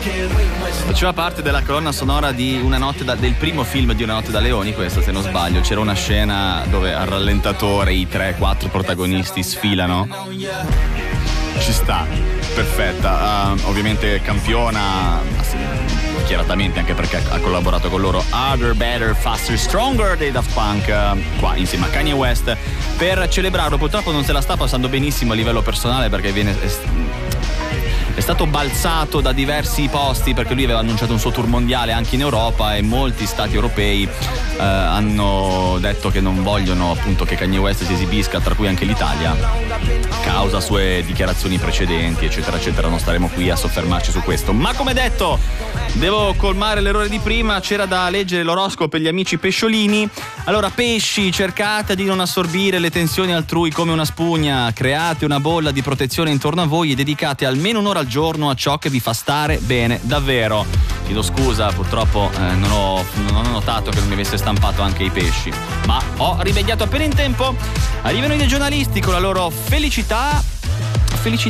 Faceva parte della colonna sonora di del primo film di Una notte da leoni, questa se non sbaglio. C'era una scena dove al rallentatore i 3-4 protagonisti sfilano. Ci sta, perfetta. Ovviamente campiona chiaramente, anche perché ha collaborato con loro. Harder, Better, Faster, Stronger dei Daft Punk, qua insieme a Kanye West, per celebrarlo. Purtroppo non se la sta passando benissimo a livello personale, perché è stato balzato da diversi posti, perché lui aveva annunciato un suo tour mondiale anche in Europa, e molti stati europei hanno detto che non vogliono appunto che Kanye West si esibisca, tra cui anche l'Italia, causa sue dichiarazioni precedenti, eccetera eccetera. Non staremo qui a soffermarci su questo, ma come detto devo colmare l'errore di prima. C'era da leggere l'oroscopo per gli amici pesciolini. Allora, pesci, cercate di non assorbire le tensioni altrui come una spugna, create una bolla di protezione intorno a voi e dedicate almeno un'ora al giorno a ciò che vi fa stare bene davvero. Chiedo scusa, purtroppo non ho notato che non mi avesse stampato anche i pesci, ma ho rimediato appena in tempo. Arrivano i regionalisti con la loro felicità